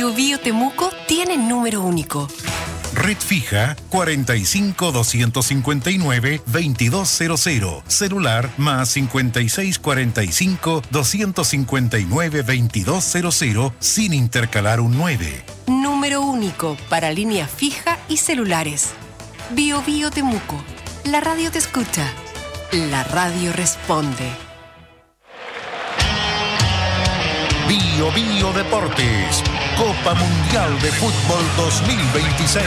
Biobío Temuco tiene número único. Red fija 45 259 2200. Celular más 56 45 259 2200 sin intercalar un 9. Número único para línea fija y celulares. Biobío Temuco. La radio te escucha. La radio responde. Biobío Deportes. Copa Mundial de Fútbol 2026.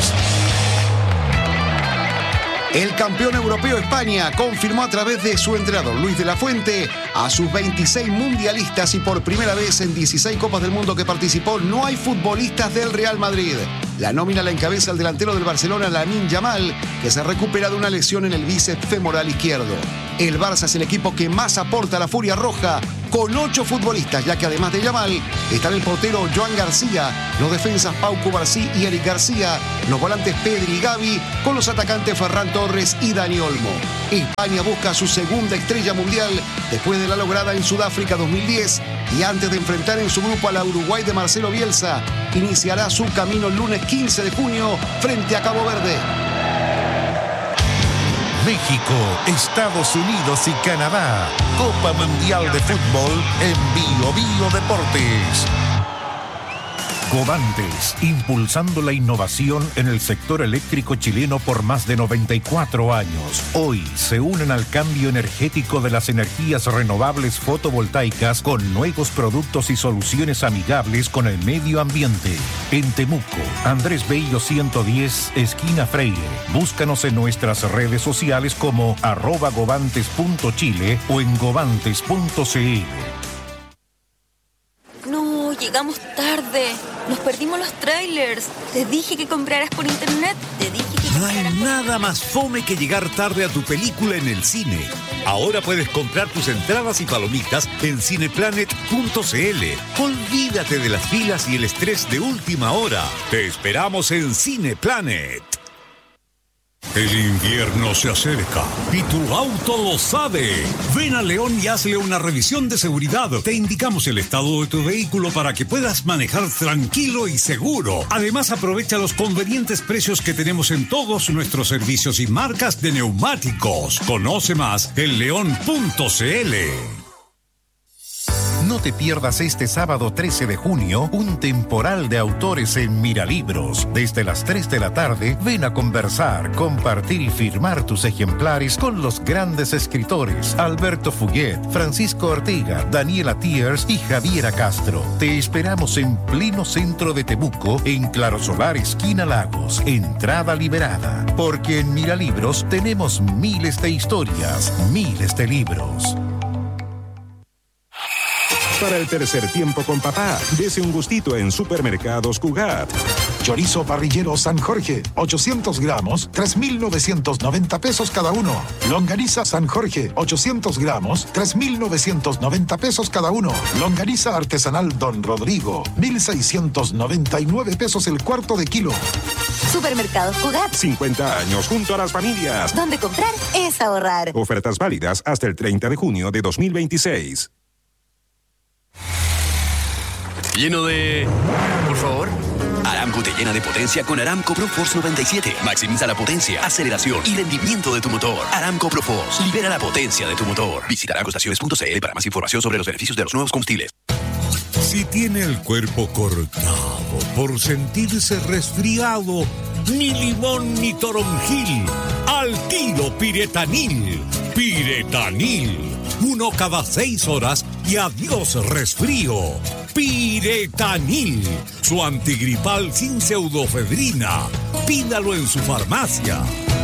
El campeón europeo España confirmó a través de su entrenador Luis de la Fuente a sus 26 mundialistas y por primera vez en 16 Copas del Mundo que participó no hay futbolistas del Real Madrid. La nómina la encabeza el delantero del Barcelona, Lamine Yamal, que se recupera de una lesión en el bíceps femoral izquierdo. El Barça es el equipo que más aporta a la Furia Roja, con 8 futbolistas, ya que además de Yamal, están el portero Joan García, los defensas Pau Cubarsí y Eric García, los volantes Pedri y Gavi, con los atacantes Ferran Torres y Dani Olmo. España busca su segunda estrella mundial después de la lograda en Sudáfrica 2010 y antes de enfrentar en su grupo a la Uruguay de Marcelo Bielsa, iniciará su camino el lunes 15 de junio frente a Cabo Verde. México, Estados Unidos y Canadá. Copa Mundial de Fútbol en Biobío Deportes. Covantes, impulsando la innovación en el sector eléctrico chileno por más de 94 años. Hoy se unen al cambio energético de las energías renovables fotovoltaicas con nuevos productos y soluciones amigables con el medio ambiente. En Temuco, Andrés Bello 110, esquina Freire. Búscanos en nuestras redes sociales como @govantes.chile o en govantes.cl. No, llegamos tarde. Nos perdimos los trailers. Te dije que compraras por internet. No hay nada más fome que llegar tarde a tu película en el cine. Ahora puedes comprar tus entradas y palomitas en cineplanet.cl. Olvídate de las filas y el estrés de última hora. Te esperamos en Cineplanet. El invierno se acerca y tu auto lo sabe. Ven a León y hazle una revisión de seguridad. Te indicamos el estado de tu vehículo para que puedas manejar tranquilo y seguro. Además, aprovecha los convenientes precios que tenemos en todos nuestros servicios y marcas de neumáticos. Conoce más en león.cl. No te pierdas este sábado 13 de junio un temporal de autores en Miralibros. Desde las 3 de la tarde, ven a conversar, compartir y firmar tus ejemplares con los grandes escritores Alberto Fuguet, Francisco Ortega, Daniela Tiers y Javiera Castro. Te esperamos en pleno centro de Temuco, en Clarosolar, esquina Lagos. Entrada liberada. Porque en Miralibros tenemos miles de historias, miles de libros. Para el tercer tiempo con papá, dese un gustito en Supermercados Cugat. Chorizo parrillero San Jorge, 800 gramos, 3.990 pesos cada uno. Longaniza San Jorge, 800 gramos, 3.990 pesos cada uno. Longaniza artesanal Don Rodrigo, 1.699 pesos el cuarto de kilo. Supermercados Cugat. 50 años junto a las familias. Donde comprar es ahorrar. Ofertas válidas hasta el 30 de junio de 2026. Lleno de... Por favor. Aramco te llena de potencia con Aramco Pro Force 97. Maximiza la potencia, aceleración y rendimiento de tu motor. Aramco Pro Force. Libera la potencia de tu motor. Visita aramcoestaciones.cl para más información sobre los beneficios de los nuevos combustibles. Si tiene el cuerpo cortado por sentirse resfriado, ni limón ni toronjil. Al tiro Piretanil. Piretanil. 1 cada 6 horas y adiós resfrío. Piretanil, su antigripal sin pseudofedrina. Pídalo en su farmacia.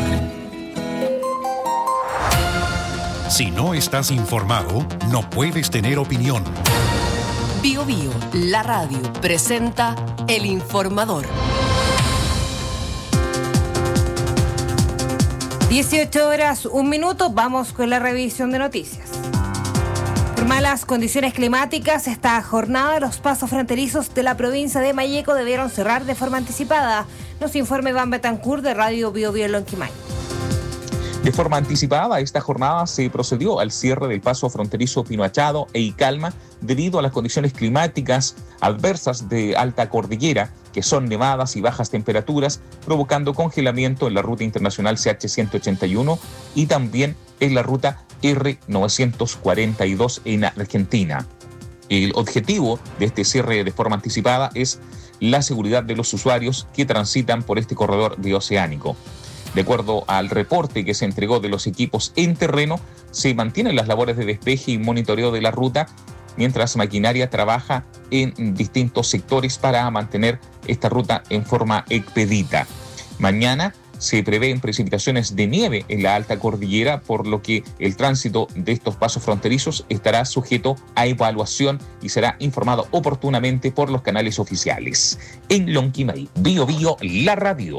Si no estás informado, no puedes tener opinión. Biobío, la radio, presenta El Informador. 18 horas, 1 minuto, vamos con la revisión de noticias. Por malas condiciones climáticas, esta jornada los pasos fronterizos de la provincia de Malleco debieron cerrar de forma anticipada. Nos informa Iván Betancourt de Radio Biobío Lonquimay. De forma anticipada, esta jornada se procedió al cierre del paso fronterizo Pino Achado e Icalma debido a las condiciones climáticas adversas de alta cordillera, que son nevadas y bajas temperaturas, provocando congelamiento en la ruta internacional CH-181 y también en la ruta R-942 en Argentina. El objetivo de este cierre de forma anticipada es la seguridad de los usuarios que transitan por este corredor bioceánico. De acuerdo al reporte que se entregó de los equipos en terreno, se mantienen las labores de despeje y monitoreo de la ruta, mientras maquinaria trabaja en distintos sectores para mantener esta ruta en forma expedita. Mañana se prevén precipitaciones de nieve en la alta cordillera, por lo que el tránsito de estos pasos fronterizos estará sujeto a evaluación y será informado oportunamente por los canales oficiales. En Lonquimay, Bio Bio, la radio.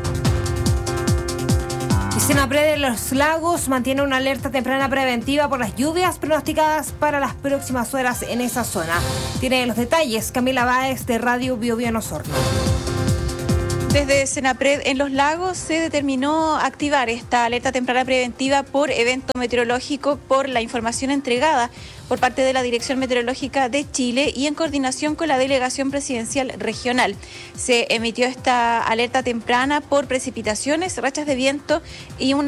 Y Senapred de los Lagos mantiene una alerta temprana preventiva por las lluvias pronosticadas para las próximas horas en esa zona. Tiene los detalles Camila Báez de Radio Bio Bio en Osorno. Desde Senapred en Los Lagos se determinó activar esta alerta temprana preventiva por evento meteorológico por la información entregada por parte de la Dirección Meteorológica de Chile y en coordinación con la Delegación Presidencial Regional. Se emitió esta alerta temprana por precipitaciones, rachas de viento y una